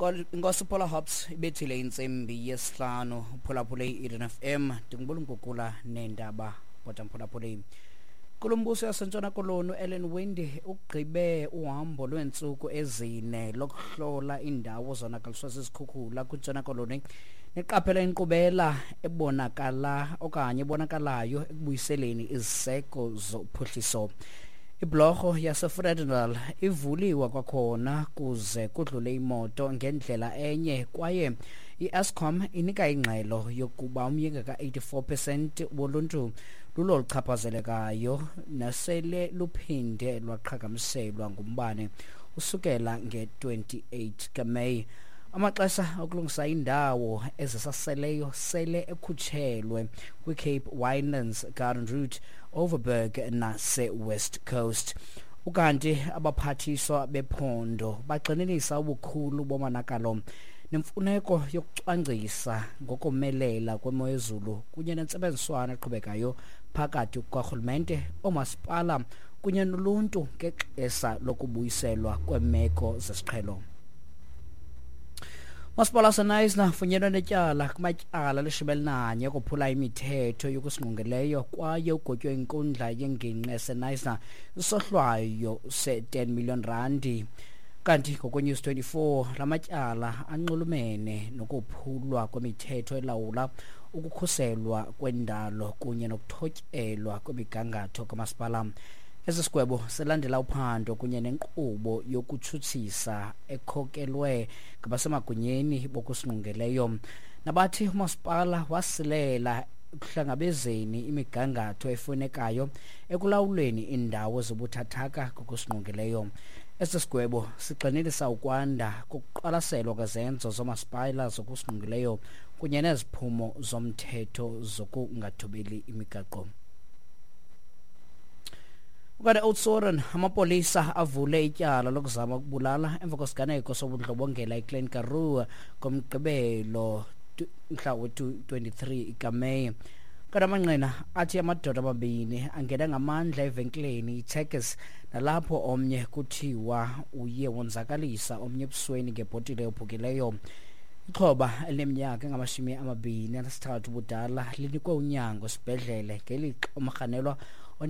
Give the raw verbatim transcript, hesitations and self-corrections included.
Ngosiphola Hops ibethile insimbi yesihlanu phulaphule i-Eden F M dingibula ngokula nendaba bottom phulaphule Kulumbuso yaseNtshona Koloni Ellen Windi ugqibe uhambo lwensuku ezine lokuhlola indawo zonakaliswa zizikhukhula kuNtshona Koloni neqaphela inkqubela ebonakala okanye ebonakalayo ekubuyiseleni iziseko zophuhliso. Iblorho yaseFredendal ivuliwa kwakhona kuze kudlule imoto ngendlela enye kwaye iEskom inika ingxelo yokuba umyinge ka-eighty-four percent woluntu lulo luchaphazelekayo nasele luphinde lwaqhagamselwa ngumbane usukela nge-twenty-eight kaMeyi. Amaxesha okulungisa indawo ezisaseleyo sele ekhutshelwe kwi-Cape Winelands Garden Route, Overberg nase-West Coast. Ukanti abaphathiswa bephondo bagxininisa ubukhulu bomonakalo nemfuneko yokucwangcisa ngokomelela kwemo yezulu kunye nentsebenziswano eqhubekayo phakathi kukarhulumente, oomasipala kunye noluntu ngexesha lokubuyiselwa kwemeko zesiqhelo. Masipala Senaisna funyenwe netyala kumatyala leshibelinanye kophula imithetho yokusingqongeleyo kwaye ugotywe inkundla yengingqi Senaisna isohlwayo se-ten million randi. Kanti ngokweNews twenty-four lamatyala anxulumene nokuphulwa kwemithetho elawula ukukhuselwa kwendalo kunye nokuthotyelwa kwemigangatho kamasipala. Esi sigwebo silandela uphando kunye nenkqubo yokutshutsisa ekhokelwe ngabasemagunyeni bokusingqongeleyo nabathi umasipala wasilela ukuhlangabezeni imigangatho efunekayo ekulawulweni indawo zobuthathaka kokusingqongeleyo. Esi sigwebo sigxininisa ukwanda kokuqwalaselwa kwezenzo zomasipala zokusingqongeleyo kunye neziphumo zomthetho zokungathobeli imigaqo. Ukade Oudtshoorn amapolisa avule ityala lokuzama ukubulala emva kwesiganeko sobundlobongela eClan Karoo ngomgqibelo mhla we-twenty-three kaMeyi. Kadamanqina athi amadoda amabini angena ngamandla evenkileni iTekkes nalapho omnye kuthiwa uye wonzakalisa omnye ebusweni ngebhotile ebhukileyo. Ixhoba elineminyaka engamashumi amabini anesithathu ubudala linikwe unyango esibhedlele ngelixa umarhanelwa